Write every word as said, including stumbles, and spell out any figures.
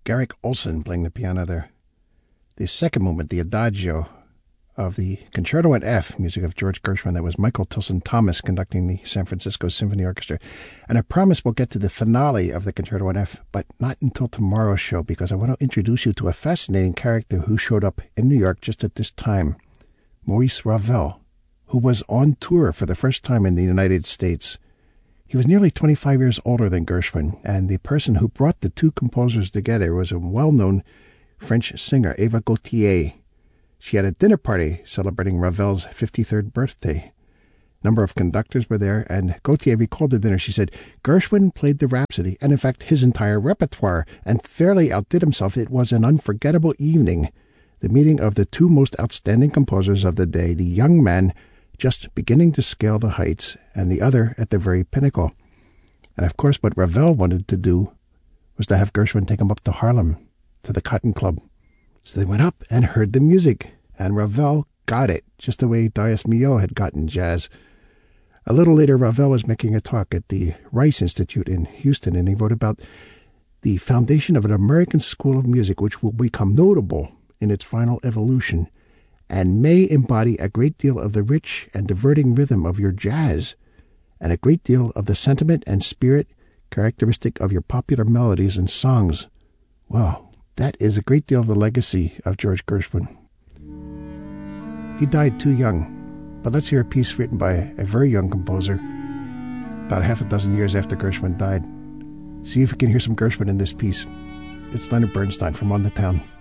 Garrick Olson playing the piano there. The second movement, the Adagio of the Concerto in F, music of George Gershwin. That was Michael Tilson Thomas conducting the San Francisco Symphony Orchestra. And I promise we'll get to the finale of the Concerto in F, but not until tomorrow's show, because I want to introduce you to a fascinating character who showed up in New York just at this time, Maurice Ravel, who was on tour for the first time in the United States. He was nearly twenty-five years older than Gershwin, and the person who brought the two composers together was a well-known French singer, Eva Gautier. She had a dinner party celebrating Ravel's fifty-third birthday. A number of conductors were there, and Gautier recalled the dinner. She said, Gershwin played the Rhapsody, and in fact his entire repertoire, and fairly outdid himself. It was an unforgettable evening. The meeting of the two most outstanding composers of the day, the young man just beginning to scale the heights, and the other at the very pinnacle. And of course, what Ravel wanted to do was to have Gershwin take him up to Harlem, to the Cotton Club. So they went up and heard the music, and Ravel got it, just the way Dias Milhaud had gotten jazz. A little later, Ravel was making a talk at the Rice Institute in Houston, and he wrote about the foundation of an American school of music, which will become notable in its final evolution, and may embody a great deal of the rich and diverting rhythm of your jazz, and a great deal of the sentiment and spirit characteristic of your popular melodies and songs. Well, that is a great deal of the legacy of George Gershwin. He died too young, but let's hear a piece written by a very young composer, about half a dozen years after Gershwin died. See if we can hear some Gershwin in this piece. It's Leonard Bernstein from On the Town.